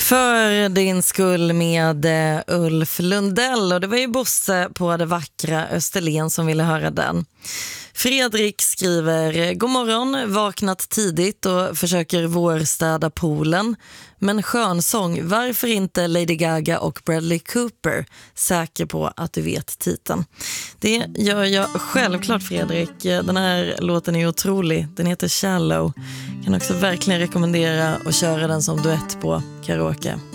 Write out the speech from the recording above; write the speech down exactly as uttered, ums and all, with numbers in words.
För din skull med eh, Ulf Lundell, och det var ju Bosse på det vackra Österlen som ville höra den. Fredrik skriver: God morgon, vaknat tidigt och försöker vårstäda poolen. Men skönsång, varför inte Lady Gaga och Bradley Cooper? Säker på att du vet titeln. Det gör jag självklart, Fredrik. Den här låten är otrolig. Den heter Shallow. Kan också verkligen rekommendera att köra den som duett på karaoke.